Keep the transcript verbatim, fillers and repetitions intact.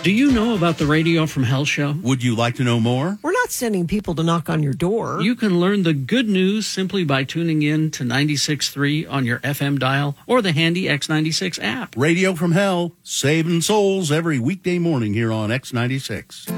Do you know about the Radio from Hell show? Would you like to know more? We're not sending people to knock on your door. You can learn the good news simply by tuning in to ninety-six point three on your F M dial or the handy X ninety-six app. Radio from Hell, saving souls every weekday morning here on X ninety-six.